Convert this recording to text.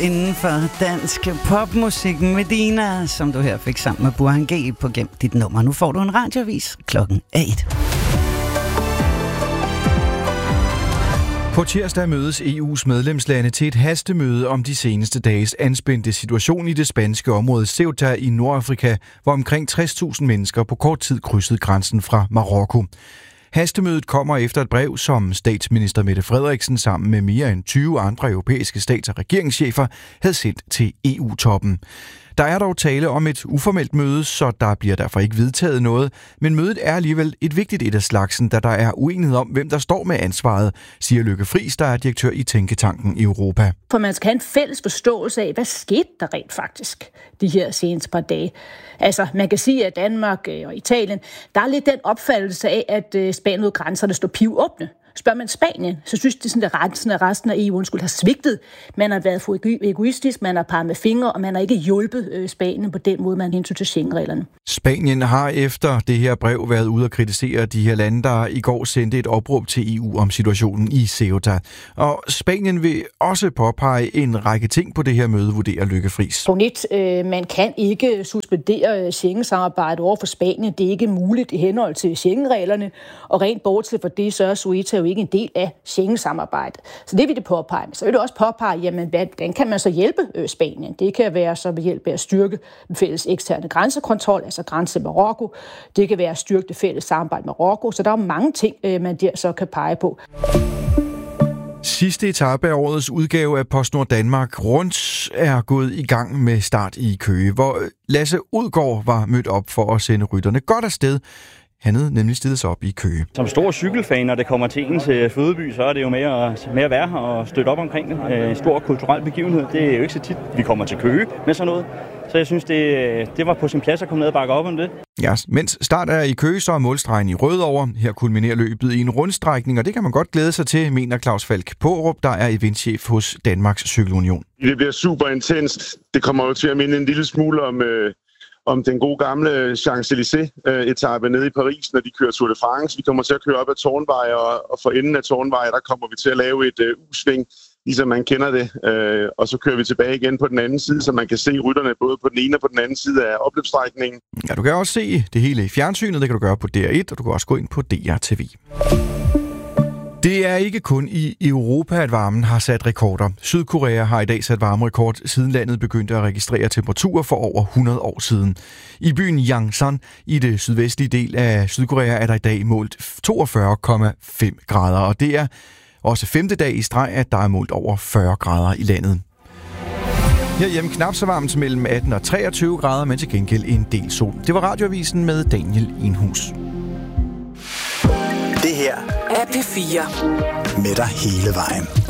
inden for dansk popmusik. Medina, som du her fik sammen med Burhan G på Gem dit nummer. Nu får du en radioavis. Klokken er 1. På tirsdag mødes EU's medlemslande til et hastemøde om de seneste dages anspændte situation i det spanske område Ceuta i Nordafrika, hvor omkring 60.000 mennesker på kort tid krydsede grænsen fra Marokko. Hastemødet kommer efter et brev, som statsminister Mette Frederiksen sammen med mere end 20 andre europæiske stats- og regeringschefer havde sendt til EU-toppen. Der er dog tale om et uformelt møde, så der bliver derfor ikke vedtaget noget, men mødet er alligevel et vigtigt et af slagsen, da der er uenighed om, hvem der står med ansvaret, siger Lykke Friis, der er direktør i Tænketanken Europa. For man skal have en fælles forståelse af, hvad skete der rent faktisk de her seneste par dage. Altså, man kan sige, at Danmark og Italien, der er lidt den opfattelse af, at Spanien ud grænserne står pivåbne. Spørger man Spanien, så synes de sådan, at resten af EU har svigtet. Man har været for egoistisk, man har parret med fingre, og man har ikke hjulpet Spanien på den måde, man hensyn til Schengen-reglerne. Spanien har efter det her brev været ude at kritisere de her lande, der i går sendte et opråb til EU om situationen i Ceuta. Og Spanien vil også påpege en række ting på det her møde, vurderer Lykke Friis. Punkt 1. Man kan ikke suspendere Schengen-samarbejdet over for Spanien. Det er ikke muligt i henhold til Schengen-reglerne, og rent bortset fra det, så er Ceuta jo ikke en del af Schengen-samarbejdet. Så det vil det påpege. Så vil det også påpege, jamen, hvordan kan man så hjælpe Spanien? Det kan være så ved hjælp af at styrke den fælles eksterne grænsekontrol, altså grænse med Marokko. Det kan være at styrke det fælles samarbejde med Marokko. Så der er mange ting, man der så kan pege på. Sidste etape af årets udgave af PostNord Danmark Rundt er gået i gang med start i Køge, hvor Lasse Udgaard var mødt op for at sende rytterne godt afsted. Han havde nemlig stillet sig op i Køge. Som stor cykelfan, når det kommer til ens fødeby, så er det jo mere at være her og støtte op omkring det. En stor kulturel begivenhed. Det er jo ikke så tit, vi kommer til Køge med sådan noget. Så jeg synes, det var på sin plads at komme ned og bakke op om det. Ja, mens start er i Køge, så er målstregen i Rødovre. Her kulminerer løbet i en rundstrækning, og det kan man godt glæde sig til, mener Claus Falk Paarup, der er eventchef hos Danmarks Cykelunion. Det bliver super intenst. Det kommer jo til at minde en lille smule om den gode gamle Champs-Élysées-etape nede i Paris, når de kører Tour de France. Vi kommer til at køre op ad Tårnvej, og for enden af Tårnvej, der kommer vi til at lave et U-sving, ligesom man kender det. Og så kører vi tilbage igen på den anden side, så man kan se rytterne både på den ene og på den anden side af opløbsstrækningen. Ja, du kan også se det hele i fjernsynet. Det kan du gøre på DR1, og du kan også gå ind på DR TV. Det er ikke kun i Europa, at varmen har sat rekorder. Sydkorea har i dag sat varmerekord, siden landet begyndte at registrere temperaturer for over 100 år siden. I byen Yangsan i det sydvestlige del af Sydkorea er der i dag målt 42,5 grader, og det er også 5. dag i streg, at der er målt over 40 grader i landet. Herhjemme knap så varmt mellem 18 og 23 grader, men til gengæld en del sol. Det var radioavisen med Daniel Enhus. Det her er P4 med dig hele vejen.